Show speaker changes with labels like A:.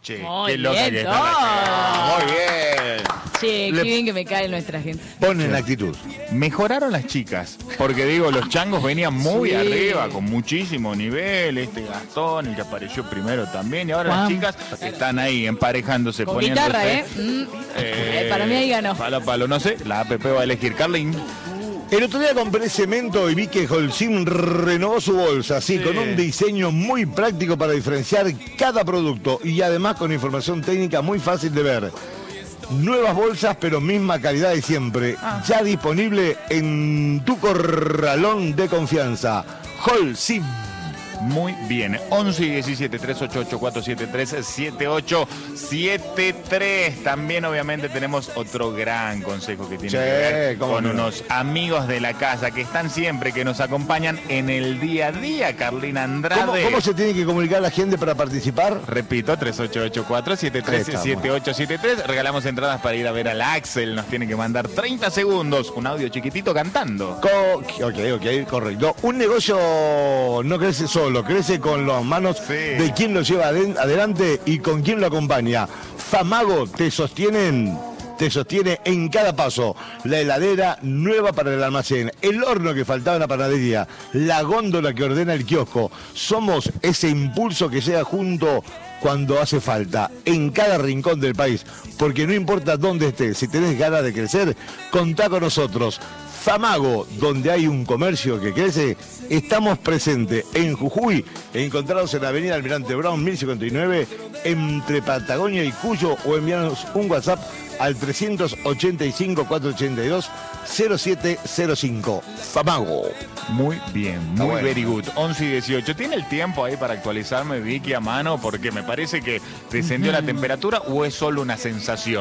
A: Che,
B: Muy
A: qué loca
B: bien,
A: que está la
B: todo.
C: Muy bien.
B: Che, qué bien que me cae nuestra gente.
C: Ponen actitud.
A: Mejoraron las chicas, porque digo, los changos venían muy
B: Sí.
A: arriba, con muchísimo nivel, Gastón, el que apareció primero también, y ahora las
B: Juan.
A: chicas están ahí emparejándose,
B: Con
A: poniéndose.
B: guitarra, para mí ahí ganó.
A: Palo a palo, no sé, la APP va a elegir Carlin.
C: El otro día compré cemento y vi que Holcim renovó su bolsa, sí,
A: Sí.
C: con un diseño muy práctico para diferenciar cada producto y además con información técnica muy fácil de ver. Nuevas bolsas, pero misma calidad de siempre. Ya disponible en tu corralón de confianza. Holcim.
A: Muy bien, 11 y 17, 388-473, 7873. También obviamente tenemos otro gran consejo que tiene
C: Sí,
A: que ver
C: cómo
A: con
C: no.
A: unos amigos de la casa que están siempre, que nos acompañan en el día a día. Carlina Andrade.
C: ¿Cómo se tiene que comunicar la gente para participar?
A: Repito, 3884-737873. Regalamos entradas para ir a ver al Axel. Nos tienen que mandar 30 segundos, un audio chiquitito cantando.
C: Ok, correcto. Un negocio no crece solo, crece con las manos
A: Sí.
C: de quien lo lleva adelante y con quien lo acompaña. Famago te sostiene en cada paso. La heladera nueva para el almacén, el horno que faltaba en la panadería, la góndola que ordena el kiosco. Somos ese impulso que llega junto cuando hace falta, en cada rincón del país. Porque no importa dónde estés, si tenés ganas de crecer, contá con nosotros. Famago, donde hay un comercio que crece, estamos presentes en Jujuy, encontrados en la avenida Almirante Brown 1059, entre Patagonia y Cuyo, o enviarnos un WhatsApp al 385-482-0705. Famago.
A: Muy bien, muy
C: bueno.
A: very good. 11 y 18. ¿Tiene el tiempo ahí para actualizarme, Vicky, a mano? Porque me parece que descendió la temperatura, o es solo una sensación.